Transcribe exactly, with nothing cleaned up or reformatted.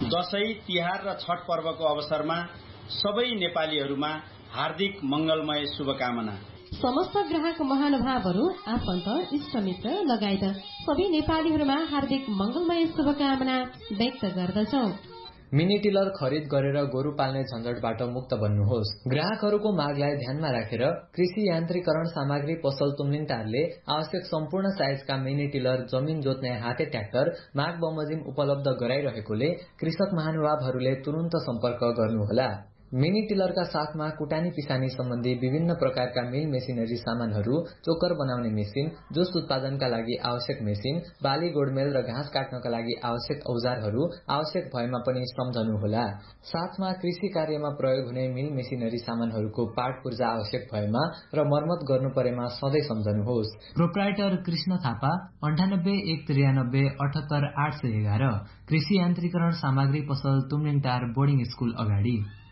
दशैं, तिहार र छठ पर्वको अवसरमा सबै नेपालीहरूमा हार्दिक मंगलमय शुभकामना। समस्त ग्राहक महानुभावहरू, आफन्त, इष्टमित्र लगायत सबै नेपालीहरूमा हार्दिक मंगलमय शुभकामना व्यक्त गर्दछौं। मिनी टिलर खरिद गरेर गोरु पाल्ने झन्झटबाट मुक्त बन्नुहोस्। ग्राहकहरूको मागलाई ध्यानमा राखेर कृषि यान्त्रिकरण सामग्री पसल तुमलिङटारले आवश्यक सम्पूर्ण साइजका मिनी टिलर, जमिन जोत्ने हाते ट्र्याक्टर माग बमोजिम उपलब्ध गराइरहेकोले कृषक महानुभावहरूले तुरुन्त सम्पर्क गर्नुहोला। मिनी टिलरका साथमा कुटानी पिसानी सम्बन्धी विभिन्न प्रकारका मिल मेसिनरी सामानहरू, चोकर बनाउने मेसिन, जुस उत्पादनका लागि आवश्यक मेसिन, बाली गोडमेल र घाँस काट्नका लागि आवश्यक औजारहरू आवश्यक भएमा पनि सम्झनुहोला। साथमा कृषि कार्यमा प्रयोग हुने मिल मेसिनरी सामानहरूको पार्ट पूर्जा आवश्यक भएमा र मर्मत गर्नु परेमा सधैँ सम्झनुहोस्। प्रोप्राइटर कृष्ण थापा, अन्ठानब्बे एक त्रियानब्बे अठहत्तर आठ सय एघार, कृषि यान्त्रिकरण सामग्री पसल तुमलिङटार बोर्डिङ स्कुल अगाडि।